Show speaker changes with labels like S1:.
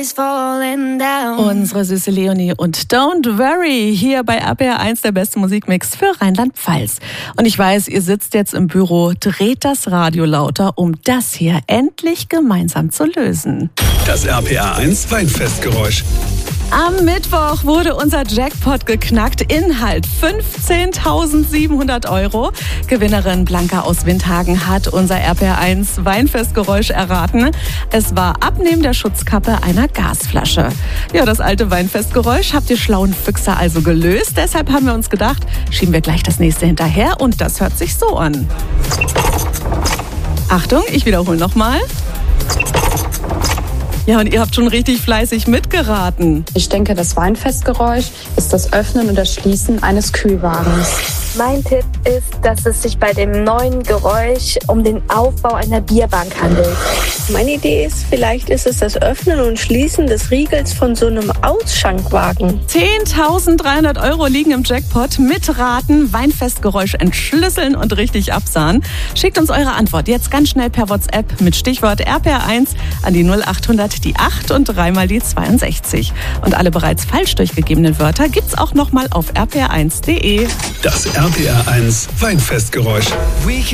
S1: Unsere süße Leonie und Don't Worry hier bei RPR1, der beste Musikmix für Rheinland-Pfalz. Und ich weiß, ihr sitzt jetzt im Büro, dreht das Radio lauter, um das hier endlich gemeinsam zu lösen.
S2: Das RPR1 Weinfestgeräusch.
S1: Am Mittwoch wurde unser Jackpot geknackt. Inhalt 15.700 €. Gewinnerin Blanca aus Windhagen hat unser RPR1 Weinfestgeräusch erraten. Es war Abnehmen der Schutzkappe einer Gasflasche. Ja, das alte Weinfestgeräusch habt ihr schlauen Füchse also gelöst. Deshalb haben wir uns gedacht, schieben wir gleich das nächste hinterher und das hört sich so an. Achtung, ich wiederhole nochmal. Ja, und ihr habt schon richtig fleißig mitgeraten.
S3: Ich denke, das Weinfestgeräusch ist das Öffnen und das Schließen eines Kühlwagens.
S4: Mein Tipp ist, dass es sich bei dem neuen Geräusch um den Aufbau einer Bierbank handelt.
S5: Meine Idee ist, vielleicht ist es das Öffnen und Schließen des Riegels von so einem Ausschankwagen.
S1: 10.300 € liegen im Jackpot. Mitraten, Weinfestgeräusch entschlüsseln und richtig absahen. Schickt uns eure Antwort jetzt ganz schnell per WhatsApp mit Stichwort RPR1 an die 0800 die 8 und 3 mal die 62. Und alle bereits falsch durchgegebenen Wörter gibt's auch nochmal auf rpr1.de.
S2: Das RPR1 Weinfestgeräusch.